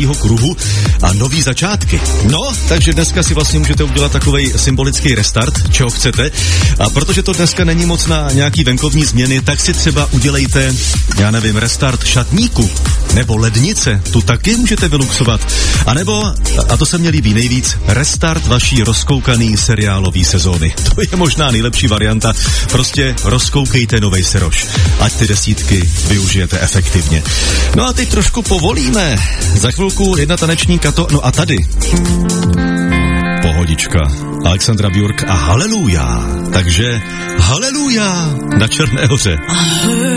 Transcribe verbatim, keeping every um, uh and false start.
kruhu a nový začátky. No, takže dneska si vlastně můžete udělat takovej symbolický restart, čeho chcete. A protože to dneska není moc na nějaký venkovní změny, tak si třeba udělejte, já nevím, restart šatníku nebo lednice, tu taky můžete vyluxovat. A nebo, a to se mně líbí nejvíc, restart vaší rozkoukaný seriálový sezóny. To je možná nejlepší varianta. Prostě rozkoukejte novej Seroš, ať ty desítky využijete efektivně. No a teď trošku povolíme. Za chvilku jedna taneční kato, no a tady pohodička. Alexandra Björk a Haleluja. Takže Haleluja na Černé hoře.